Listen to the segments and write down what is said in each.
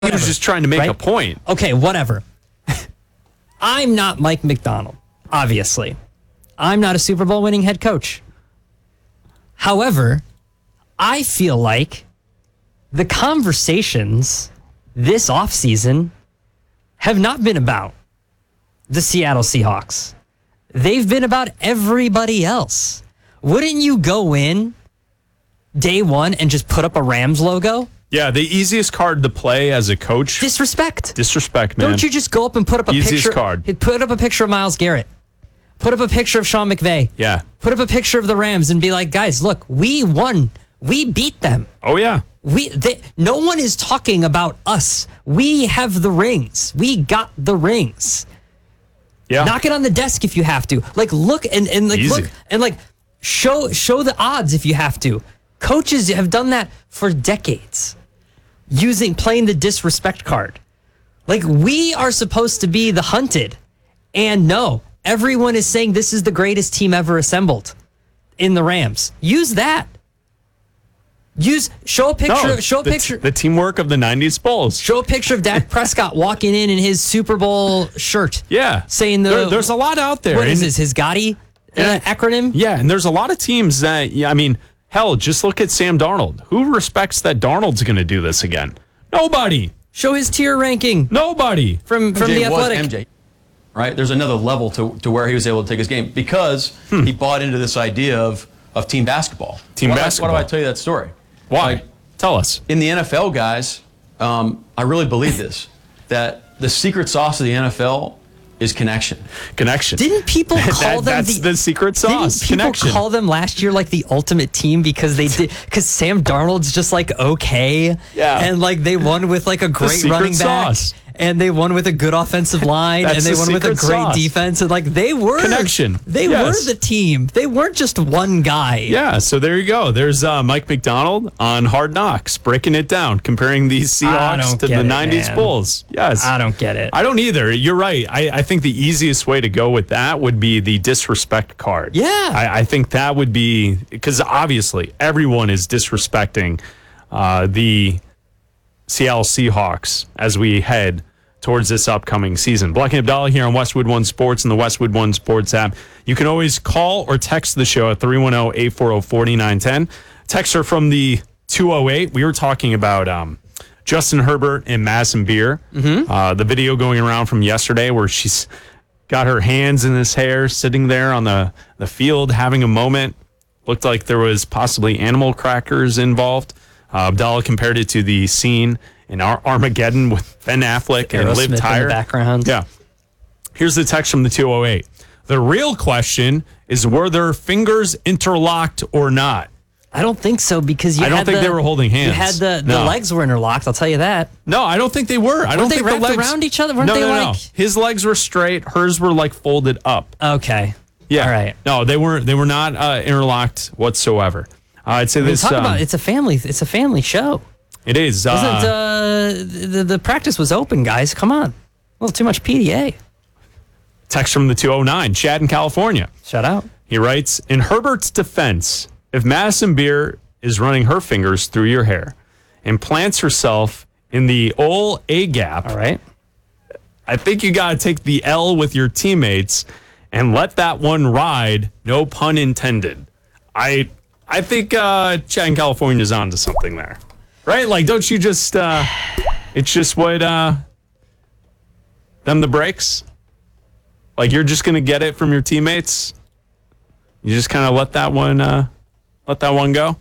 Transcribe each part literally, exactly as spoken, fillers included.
He was just trying to make right? a point. Okay, whatever. I'm not Mike Macdonald, obviously. I'm not a Super Bowl winning head coach. However, I feel like the conversations this offseason have not been about the Seattle Seahawks. They've been about everybody else. Wouldn't you go in day one and just put up a Rams logo? Yeah, the easiest card to play as a coach. Disrespect. Disrespect, man. Don't you just go up and put up a Easiest picture? card. Put up a picture of Myles Garrett. Put up a picture of Sean McVay. Yeah. Put up a picture of the Rams and be like, guys, look, we won. We beat them. Oh, yeah. We they, no one is talking about us. We have the rings. We got the rings. Yeah. Knock it on the desk if you have to. Like look and, and like Easy. look and like show show the odds if you have to. Coaches have done that for decades. Using playing the disrespect card. Like we are supposed to be the hunted. And no, everyone is saying this is the greatest team ever assembled in the Rams. Use that. Use show a picture. No, show a the, picture. The teacwork of the nineties Bulls. Show a picture of Dak Prescott walking in in his Super Bowl shirt. Yeah, saying the there, there's a lot out there. What is and, this? His Gotti uh, acronym? Yeah, and there's a lot of teams that. Yeah, I mean, hell, just look at Sam Darnold. Who respects that Darnold's going to do this again? Nobody. Show his tier ranking. Nobody from from M J the Athletic. Was M J, right? There's another level to, to where he was able to take his game because hmm. he bought into this idea of of team basketball. Team why basketball. Do I, why do I tell you that story? Why? Like, Tell us. In the N F L, guys, um, I really believe this, that the secret sauce of the N F L is connection. Connection. Didn't people call that, them that's the, the secret sauce? Didn't people connection. call them last year like the ultimate team because they did because Sam Darnold's just like okay, yeah, and like they won with like a great running back, sauce. and they won with a good offensive line, and they the won with a great sauce. defense, and like they were connection. They yes. were the team. They weren't just one guy. Yeah. So there you go. There's uh, Mike Macdonald on Hard Knocks breaking it down, comparing these Seahawks to the it, nineties man. Bulls. Yes. I don't get it. I don't either. You're right. I, I think the easiest way to go with that would be the disrespect card. Yeah. I, I think that would be because obviously everyone is disrespecting uh, the Seattle Seahawks as we head towards this upcoming season. Black and Abdallah here on Westwood One Sports and the Westwood One Sports app. You can always call or text the show at three one zero, eight four zero, four nine one zero. Text her from the two oh eight. We were talking about um, Justin Herbert and Madison Beer. Mm-hmm. Uh, the video going around from yesterday where she's got her hands in his hair, sitting there on the, the field, having a moment. Looked like there was possibly animal crackers involved. Uh, Abdallah compared it to the scene in Ar- Armageddon with Ben Affleck and Liv Tyler. In the background. Yeah. Here's the text from the two oh eight. The real question is, were their fingers interlocked or not? I don't think so because you I don't had think the, they were holding hands. You had the, the No. legs were interlocked, I'll tell you that. No, I don't think they were. I Weren't don't they think wrapped the legs around each other? Weren't no, they no, like no. His legs were straight, hers were like folded up. Okay. Yeah. All right. No, they were they were not uh, interlocked whatsoever. Uh, I'd say I mean, this talk um, about it's a family it's a family show. It is. Uh, Wasn't uh, the the practice was open, guys. Come on. A little too much P D A. Text from the two oh nine, Chad in California. Shout out. He writes, in Herbert's defense, if Madison Beer is running her fingers through your hair and plants herself in the old A gap, all right, I think you got to take the L with your teammates and let that one ride. No pun intended. I I think uh, Chad in California is on to something there, right? Like, don't you just? Uh, it's just what uh, them the breaks. Like, you're just gonna get it from your teammates. You just kind of let that one uh, let that one go.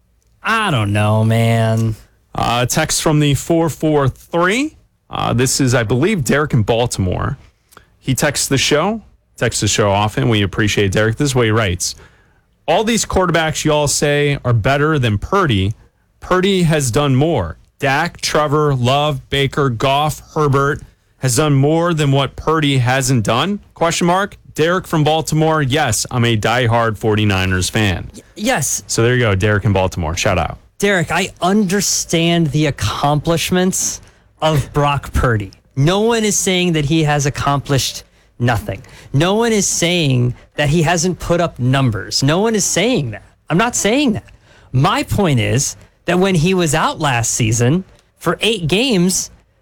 I don't know, man. Uh, text from the four four three. Uh, this is, I believe, Derek in Baltimore. He texts the show. Texts the show often. We appreciate Derek. This is what he writes. All these quarterbacks you all say are better than Purdy. Purdy has done more. Dak, Trevor, Love, Baker, Goff, Herbert has done more than what Purdy hasn't done? Question mark. Derek from Baltimore. Yes, I'm a diehard 49ers fan. Yes. So there you go, Derek in Baltimore. Shout out. Derek, I understand the accomplishments of Brock Purdy. No one is saying that he has accomplished nothing. No one is saying that he hasn't put up numbers. No one is saying that. I'm not saying that. My point is that when he was out last season for eight games,